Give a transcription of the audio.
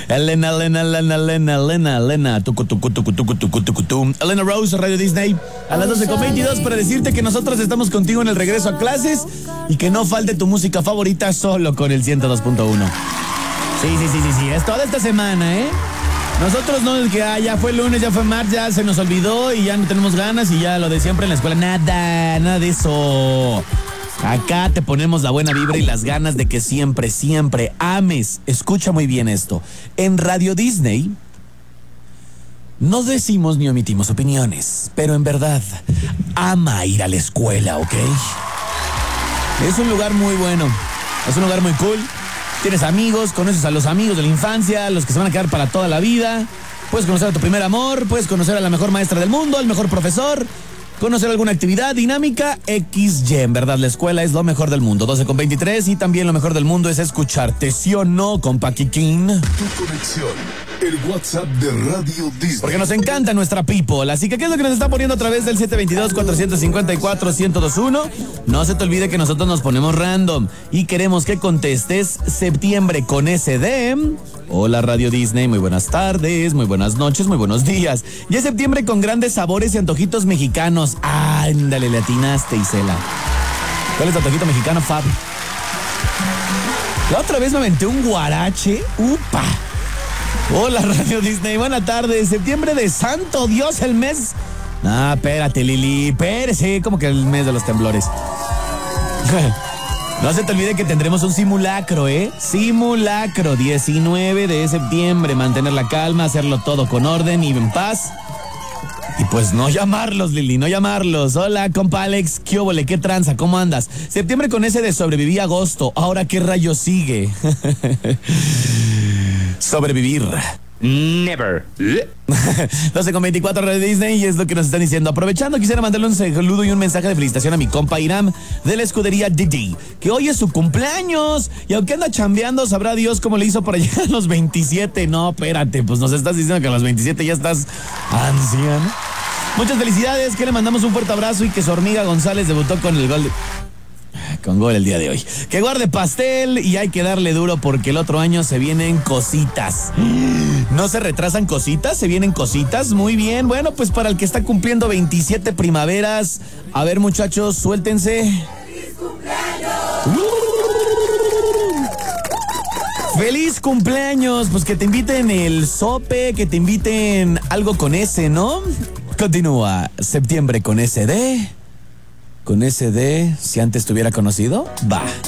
Elena. Elena Rose, Radio Disney, a las 12:22 para decirte que nosotros estamos contigo en el regreso a clases y que no falte tu música favorita solo con el 102.1. Sí, es toda esta semana, ¿eh? Nosotros no es que ya fue lunes, ya fue martes, ya se nos olvidó y ya no tenemos ganas y ya lo de siempre en la escuela. Nada de eso. Acá te ponemos la buena vibra y las ganas de que siempre ames. Escucha muy bien esto. En Radio Disney no decimos ni omitimos opiniones, pero en verdad ama ir a la escuela, ¿ok? Es un lugar muy bueno, es un lugar muy cool. Tienes amigos, conoces a los amigos de la infancia, los que se van a quedar para toda la vida. Puedes conocer a tu primer amor, puedes conocer a la mejor maestra del mundo, al mejor profesor, conocer alguna actividad dinámica XY. En verdad, la escuela es lo mejor del mundo. 12:23 y también lo mejor del mundo es escucharte, ¿sí o no, compa Kikín? Tu conexión, el WhatsApp de Radio Disney. Porque nos encanta nuestra people. Así que, ¿qué es lo que nos está poniendo a través del 722-454-1021? No se te olvide que nosotros nos ponemos random y queremos que contestes septiembre con SD. Hola Radio Disney, muy buenas tardes, muy buenas noches, muy buenos días. Ya es septiembre con grandes sabores y antojitos mexicanos. Ándale, le atinaste, Isela. ¿Cuál es tu antojito mexicano, Fab? La otra vez me aventé un guarache. ¡Upa! Hola Radio Disney, buenas tardes. Septiembre de Santo Dios, el mes. Espérate, Lili, espérese, como que el mes de los temblores. No se te olvide que tendremos un simulacro, ¿eh? Simulacro, 19 de septiembre. Mantener la calma, hacerlo todo con orden y en paz. Y pues no llamarlos, Lili, no llamarlos. Hola, compa Alex, ¿qué óvole? ¿Qué tranza? ¿Cómo andas? Septiembre con ese de sobreviví agosto. Ahora, ¿qué rayo sigue? Sobrevivir. Never. 12:24 Radio Disney y es lo que nos están diciendo. Aprovechando, quisiera mandarle un saludo y un mensaje de felicitación a mi compa Iram de la escudería Didi, que hoy es su cumpleaños y aunque anda chambeando, sabrá Dios cómo le hizo para llegar a los 27. No, espérate, pues nos estás diciendo que a los 27 ya estás anciano. Muchas felicidades, que le mandamos un fuerte abrazo y que su hormiga González debutó con el gol el día de hoy. Que guarde pastel y hay que darle duro porque el otro año se vienen cositas. ¿No se retrasan cositas? ¿Se vienen cositas? Muy bien. Bueno, pues para el que está cumpliendo 27 primaveras, a ver, muchachos, suéltense. ¡Feliz cumpleaños! ¡Feliz cumpleaños! Pues que te inviten el sope, que te inviten algo con ese, ¿no? Continúa. Septiembre con SD. Con SD, si antes te hubiera conocido, va.